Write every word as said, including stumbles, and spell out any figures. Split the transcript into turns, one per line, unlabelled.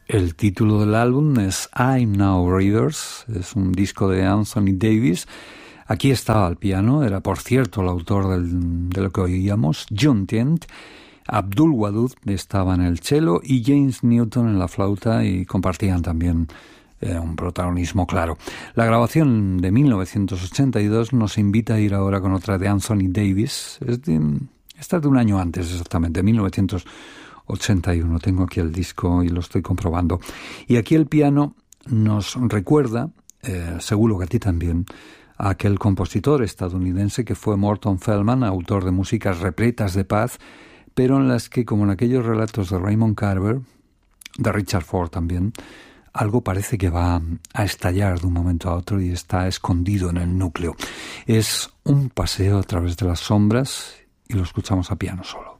El título del álbum es I'm Now Rivers, es un disco de Anthony Davis. Aquí estaba al piano, era por cierto el autor del, de lo que oíamos, John Tient. Abdul Wadud estaba en el cello y James Newton en la flauta, y compartían también eh, un protagonismo claro. La grabación de mil novecientos ochenta y dos nos invita a ir ahora con otra de Anthony Davis. Es de, esta es de un año antes exactamente, mil novecientos ochenta y uno. Tengo aquí el disco y lo estoy comprobando. Y aquí el piano nos recuerda, eh, seguro que a ti también, a aquel compositor estadounidense que fue Morton Feldman, autor de músicas repletas de paz, pero en las que, como en aquellos relatos de Raymond Carver, de Richard Ford también, algo parece que va a estallar de un momento a otro y está escondido en el núcleo. Es un paseo a través de las sombras y lo escuchamos a piano solo.